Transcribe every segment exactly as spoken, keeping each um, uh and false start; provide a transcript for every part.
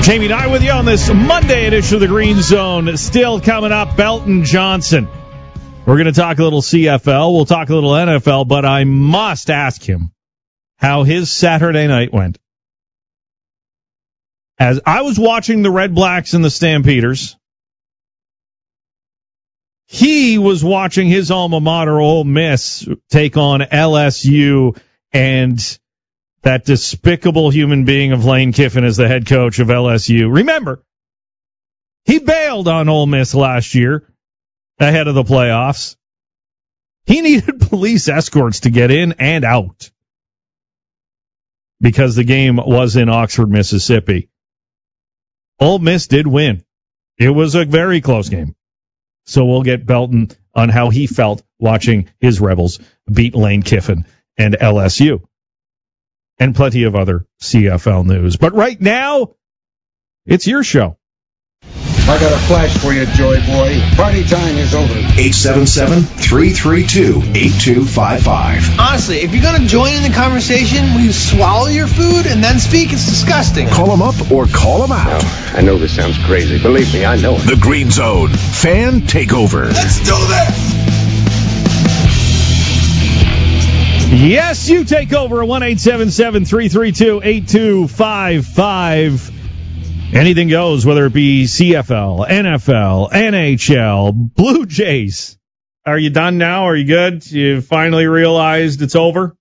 Jamie Nye with you on this Monday edition of the Green Zone. Still coming up, Belton Johnson. We're going to talk a little C F L. We'll talk a little N F L, but I must ask him how his Saturday night went. As I was watching the Red Blacks and the Stampeders, he was watching his alma mater, Ole Miss, take on L S U, and that despicable human being of Lane Kiffin as the head coach of L S U. Remember, he bailed on Ole Miss last year ahead of the playoffs. He needed police escorts to get in and out because the game was in Oxford, Mississippi. Ole Miss did win. It was a very close game. So we'll get Belton on how he felt watching his Rebels beat Lane Kiffin and L S U. And plenty of other C F L news. But right now, it's your show. I got a flash for you, Joy Boy. Party time is over. eight seven seven, three three two, eight two five five. Honestly, if you're going to join in the conversation, will you swallow your food and then speak? It's disgusting. Call them up or call them out. No, I know this sounds crazy. Believe me, I know it. The Green Zone Fan Takeover. Let's do this! Yes, you take over at one eight seven seven, three three two, eight two five five. Anything goes, whether it be C F L, N F L, N H L, Blue Jays. Are you done now? Are you good? You finally realized it's over?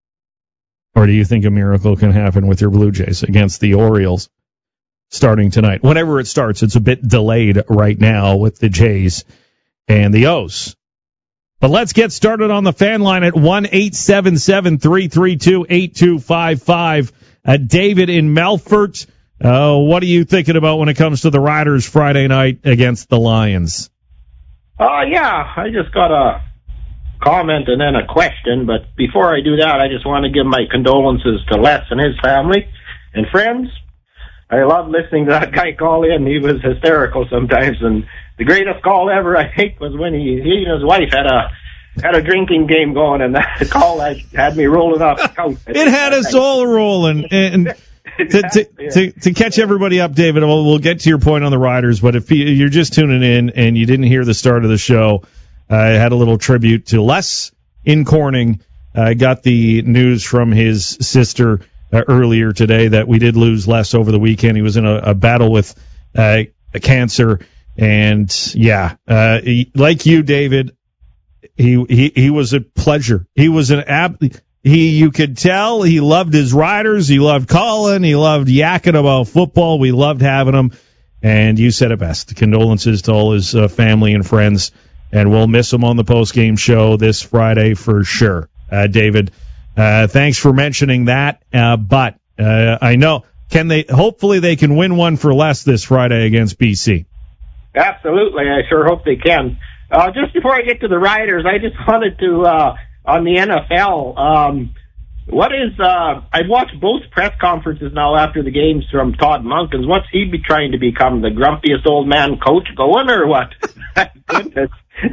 Or do you think a miracle can happen with your Blue Jays against the Orioles starting tonight? Whenever it starts, it's a bit delayed right now with the Jays and the O's. But let's get started on the fan line at one eight seven seven, three three two, eight two five five. Uh, David in Melfort, uh, what are you thinking about when it comes to the Riders Friday night against the Lions? Uh, yeah, I just got a comment and then a question, but before I do that, I just want to give my condolences to Les and his family and friends. I love listening to that guy call in. He was hysterical sometimes, and the greatest call ever, I think, was when he, he and his wife had a had a drinking game going, and that call had, had me rolling off the couch. It had us all rolling. And to, to, to, to catch everybody up, David, we'll, we'll get to your point on the Riders, but if you're just tuning in and you didn't hear the start of the show, I had a little tribute to Les in Corning. I got the news from his sister uh, earlier today that we did lose Les over the weekend. He was in a, a battle with uh, a cancer. And yeah, uh, he, like you, David, he, he, he was a pleasure. He was an ab, he, you could tell he loved his Riders. He loved calling. He loved yakking about football. We loved having him. And you said it best. Condolences to all his uh, family and friends. And we'll miss him on the post-game show this Friday for sure. Uh, David, uh, thanks for mentioning that. Uh, but, uh, I know, can they, hopefully they can win one for less this Friday against B C. Absolutely. I sure hope they can. Uh, just before I get to the Riders, I just wanted to, uh, on the N F L, um, what is, uh, I've watched both press conferences now after the games from Todd Monken. What's he be trying to become, the grumpiest old man coach going, or what? Goodness.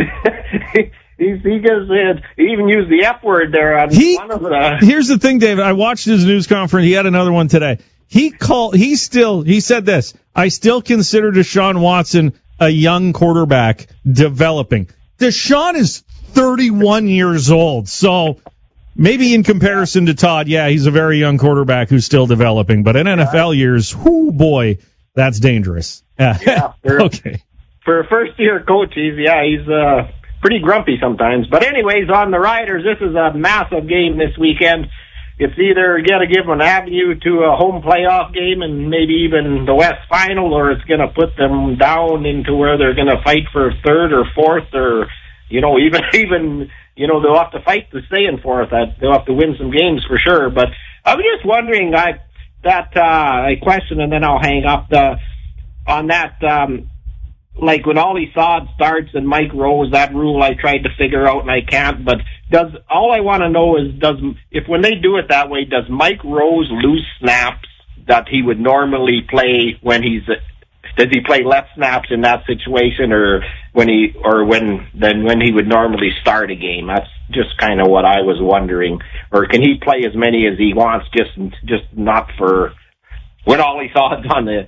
he, he, goes, uh, he even used the F word there on he, one of the... Here's the thing, David. I watched his news conference. He had another one today. He called, he still, he said this, I still consider Deshaun Watson a young quarterback developing. Deshaun is thirty-one years old, so maybe in comparison to Todd, yeah, he's a very young quarterback who's still developing. But in N F L years, whoo boy, that's dangerous. Yeah, for, okay. For a first-year coach, he's, yeah, he's uh, pretty grumpy sometimes. But anyways, on the Riders, this is a massive game this weekend. It's either got to give them an avenue to a home playoff game and maybe even the West Final, or it's going to put them down into where they're going to fight for third or fourth, or, you know, even, even, you know, they'll have to fight to stay in fourth. They'll have to win some games for sure. But I was just wondering, I, that, uh, I question, and then I'll hang up the, on that, um, like when Ollie Sod starts and Mike Rose, that rule I tried to figure out and I can't, but does, all I want to know is, does, if when they do it that way, does Mike Rose lose snaps that he would normally play when he's, does he play less snaps in that situation, or when he, or when, then when he would normally start a game? That's just kind of what I was wondering. Or can he play as many as he wants, just, just not for, when Ollie Sod's on the,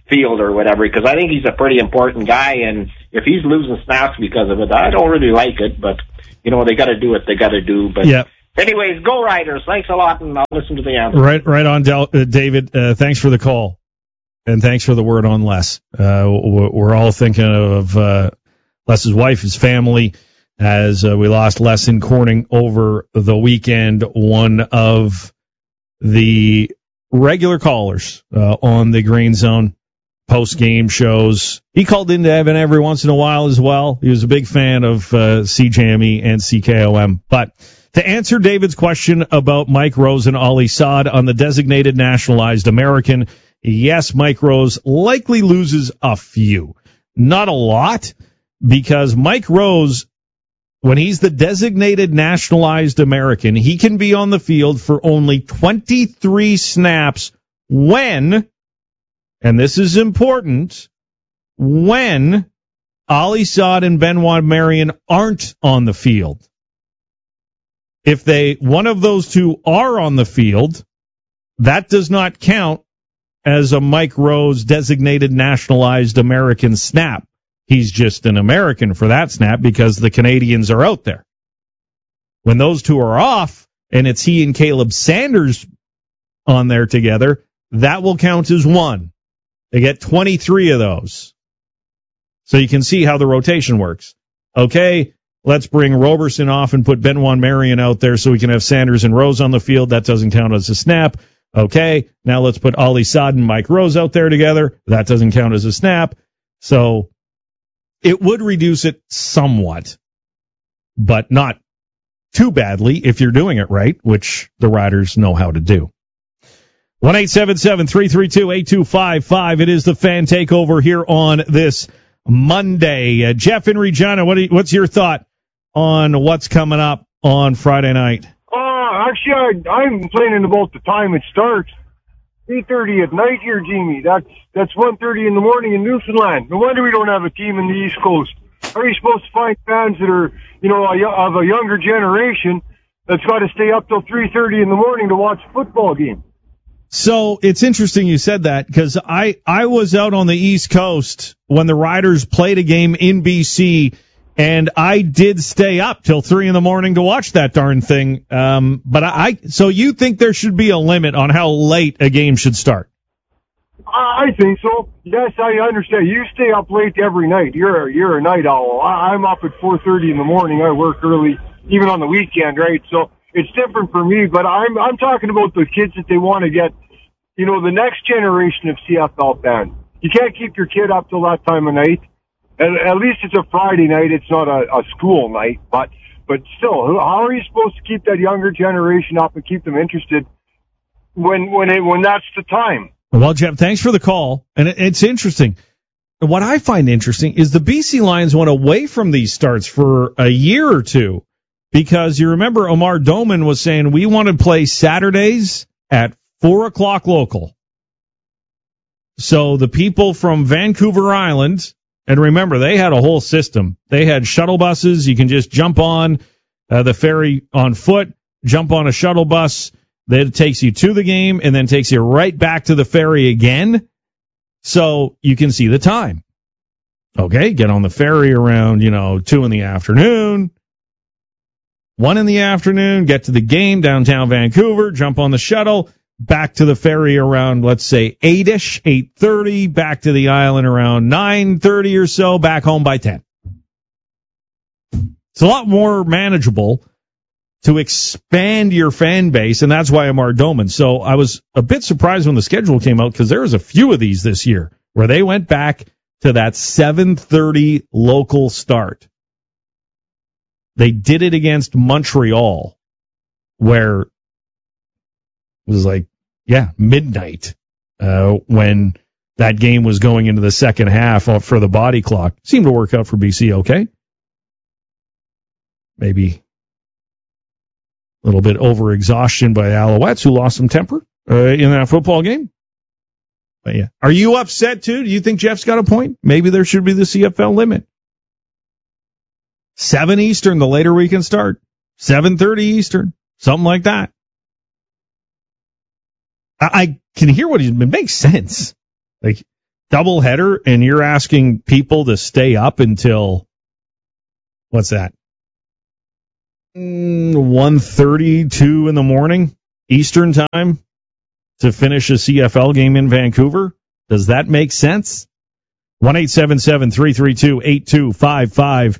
field or whatever, because I think he's a pretty important guy, and if he's losing snaps because of it, I don't really like it, but, you know, they got to do what they got to do. But yep. Anyways, go Riders. Thanks a lot, and I'll listen to the answer. Right, right on, Del- uh, David. Uh, thanks for the call, and thanks for the word on Les. Uh, we're all thinking of uh, Les's wife, his family, as uh, we lost Les in Corning over the weekend, one of the regular callers uh, on the Green Zone post-game shows. He called into Evan every once in a while as well. He was a big fan of uh, C J M E and C K O M. But to answer David's question about Mike Rose and Ali Saad on the designated nationalized American, yes, Mike Rose likely loses a few. Not a lot, because Mike Rose, when he's the designated nationalized American, he can be on the field for only twenty-three snaps when, and this is important, when Ali Saad and Benoit Marion aren't on the field. If they, one of those two are on the field, that does not count as a Mike Rose designated nationalized American snap. He's just an American for that snap because the Canadians are out there. When those two are off, and it's he and Caleb Sanders on there together, that will count as one. They get twenty-three of those. So you can see how the rotation works. Okay, let's bring Roberson off and put Benoit Marion out there so we can have Sanders and Rose on the field. That doesn't count as a snap. Okay, now let's put Ali Saad and Mike Rose out there together. That doesn't count as a snap. So it would reduce it somewhat, but not too badly if you're doing it right, which the Riders know how to do. one eight seven seven, three three two, eight two five five. It is the Fan Takeover here on this Monday. Uh, Jeff in Regina, what you, what's your thought on what's coming up on Friday night? Uh, actually, I, I'm complaining about the time it starts. eight thirty at night here, Jimmy. That's that's one thirty in the morning in Newfoundland. No wonder we don't have a team in the East Coast. How are you supposed to find fans that are, you know, a, of a younger generation that's got to stay up till three thirty in the morning to watch a football game? So it's interesting you said that, because I, I was out on the East Coast when the Riders played a game in B C, and I did stay up till three in the morning to watch that darn thing. Um, but I, so you think there should be a limit on how late a game should start? I think so. Yes, I understand. You stay up late every night. You're a, you're a night owl. I, I'm up at four thirty in the morning. I work early, even on the weekend, right? So it's different for me, but I'm, I'm talking about the kids that they want to get, you know, the next generation of C F L fans. You can't keep your kid up till that time of night. At, at least it's a Friday night. It's not a, a school night, but, but still, how are you supposed to keep that younger generation up and keep them interested when, when it, when that's the time? Well, Jeff, thanks for the call. And it, it's interesting. What I find interesting is the B C Lions went away from these starts for a year or two, because you remember Omar Doman was saying we want to play Saturdays at four o'clock local. So the people from Vancouver Island, and remember, they had a whole system. They had shuttle buses. You can just jump on uh, the ferry on foot, jump on a shuttle bus. That takes you to the game and then takes you right back to the ferry again, so you can see the time. Okay, get on the ferry around, you know, two in the afternoon, one in the afternoon, get to the game downtown Vancouver, jump on the shuttle, back to the ferry around, let's say, eight-ish, eight thirty, back to the island around nine thirty or so, back home by ten. It's a lot more manageable to expand your fan base, and that's why Omar Doman. So I was a bit surprised when the schedule came out, because there was a few of these this year where they went back to that seven thirty local start. They did it against Montreal, where it was like, yeah, midnight uh, when that game was going into the second half for the body clock. Seemed to work out for B C okay. Maybe a little bit over-exhaustion by Alouettes, who lost some temper uh, in that football game. But yeah. Are you upset, too? Do you think Jeff's got a point? Maybe there should be the C F L limit. seven Eastern, the later we can start. seven thirty Eastern, something like that. I, I can hear what he's, it makes sense. Like, doubleheader, and you're asking people to stay up until, what's that, mm, one thirty-two in the morning Eastern time to finish a C F L game in Vancouver? Does that make sense? one eight seven seven, three three two, eight two five five.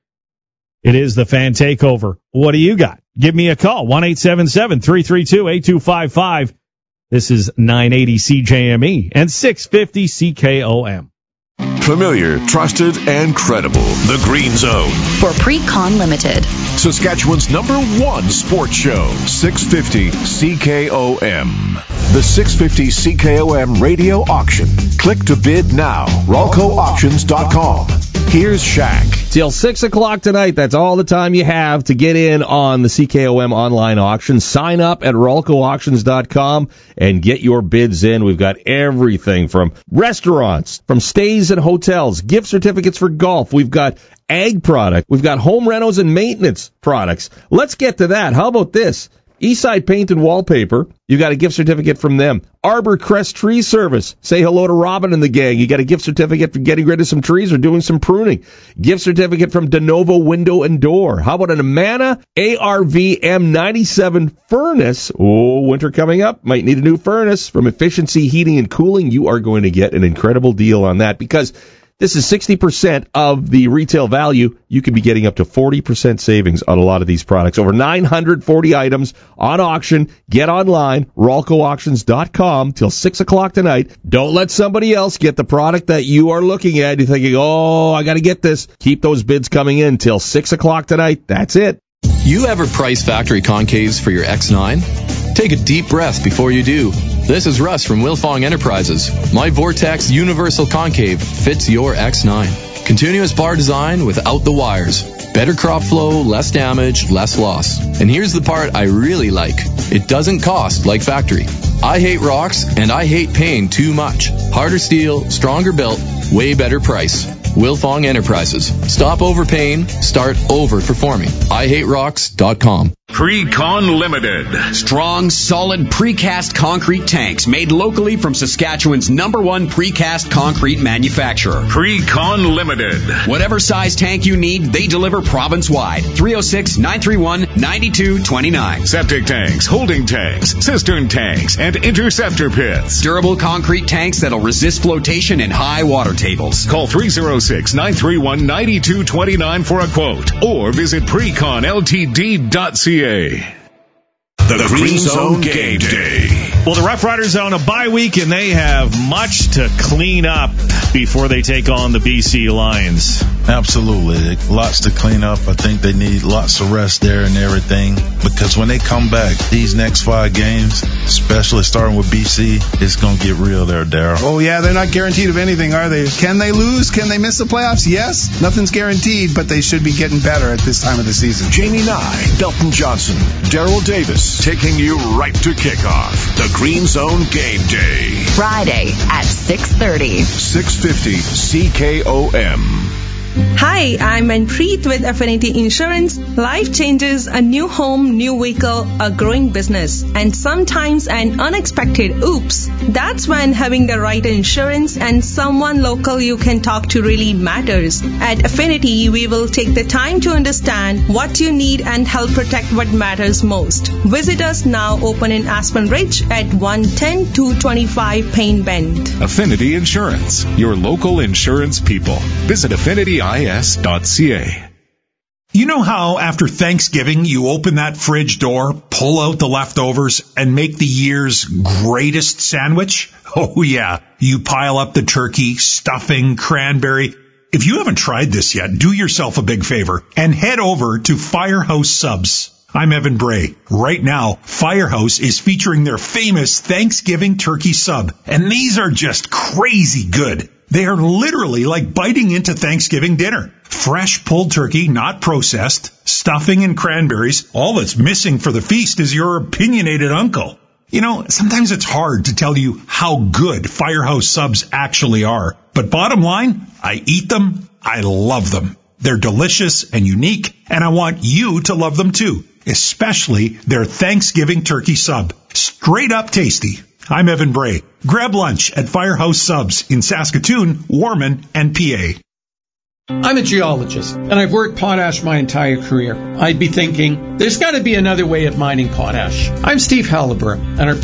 It is the Fan Takeover. What do you got? Give me a call. one eight seven seven, three three two, eight two five five. This is nine eighty C J M E and six fifty C K O M. Familiar, trusted, and credible. The Green Zone. For Pre-Con Limited. Saskatchewan's number one sports show. six fifty C K O M. The six fifty C K O M radio auction. Click to bid now. Rolco Auctions dot com. Here's Shaq. Till six o'clock tonight, that's all the time you have to get in on the C K O M online auction. Sign up at Rolco Auctions dot com and get your bids in. We've got everything from restaurants, from stays and hotels, gift certificates for golf. We've got ag product. We've got home rentals and maintenance products. Let's get to that. How about this? Eastside Paint and Wallpaper, you got a gift certificate from them. Arbor Crest Tree Service, say hello to Robin and the gang. You got a gift certificate for getting rid of some trees or doing some pruning. Gift certificate from DeNovo Window and Door. How about an Amana A R V M ninety-seven furnace? Oh, winter coming up. Might need a new furnace. From Efficiency Heating and Cooling, you are going to get an incredible deal on that because this is sixty percent of the retail value. You could be getting up to forty percent savings on a lot of these products. Over nine hundred forty items on auction. Get online, Rolco Auctions dot com till six o'clock tonight. Don't let somebody else get the product that you are looking at. You're thinking, oh, I got to get this. Keep those bids coming in till six o'clock tonight. That's it. You ever price factory concaves for your X nine? Take a deep breath before you do. This is Russ from Wilfong Enterprises. My Vortex Universal Concave fits your X nine. Continuous bar design without the wires. Better crop flow, less damage, less loss. And here's the part I really like. It doesn't cost like factory. I hate rocks and I hate paying too much. Harder steel, stronger built, way better price. Wilfong Enterprises. Stop overpaying, start overperforming. I hate rocks dot com. Pre-Con Limited. Strong, solid precast concrete tanks made locally from Saskatchewan's number one precast concrete manufacturer. Pre-Con Limited. Whatever size tank you need, they deliver province-wide. three oh six, nine three one, nine two two nine. Septic tanks, holding tanks, cistern tanks, and interceptor pits. Durable concrete tanks that'll resist flotation and high water tables. Call three oh six, nine three one, nine two two nine for a quote or visit precon L T D dot C A. The, the Green Zone Game Day. Well, the Rough Riders are on a bye week, and they have much to clean up before they take on the B C Lions. Absolutely. Lots to clean up. I think they need lots of rest there and everything. Because when they come back, these next five games, especially starting with B C, it's going to get real there, Darryl. Oh, yeah, they're not guaranteed of anything, are they? Can they lose? Can they miss the playoffs? Yes. Nothing's guaranteed, but they should be getting better at this time of the season. Jamie Nye, Belton Johnson, Daryl Davis, taking you right to kickoff. The Green Zone Game Day. Friday at six thirty. six fifty C K O M. Hi, I'm Manpreet with Affinity Insurance. Life changes, a new home, new vehicle, a growing business, and sometimes an unexpected oops. That's when having the right insurance and someone local you can talk to really matters. At Affinity, we will take the time to understand what you need and help protect what matters most. Visit us now, open in Aspen Ridge at one ten two twenty-five Payne Bend. Affinity Insurance, your local insurance people. Visit affinity I S dot C A. You know how after Thanksgiving you open that fridge door, pull out the leftovers, and make the year's greatest sandwich? Oh yeah, you pile up the turkey, stuffing, cranberry. If you haven't tried this yet, do yourself a big favor and head over to Firehouse Subs. I'm Evan Bray. Right now, Firehouse is featuring their famous Thanksgiving turkey sub, and these are just crazy good. They are literally like biting into Thanksgiving dinner. Fresh pulled turkey, not processed, stuffing and cranberries. All that's missing for the feast is your opinionated uncle. You know, sometimes it's hard to tell you how good Firehouse subs actually are. But bottom line, I eat them, I love them. They're delicious and unique, and I want you to love them too, especially their Thanksgiving turkey sub. Straight up tasty. I'm Evan Bray. Grab lunch at Firehouse Subs in Saskatoon, Warman, and P A. I'm a geologist, and I've worked potash my entire career. I'd be thinking, there's got to be another way of mining potash. I'm Steve Halliburton, and our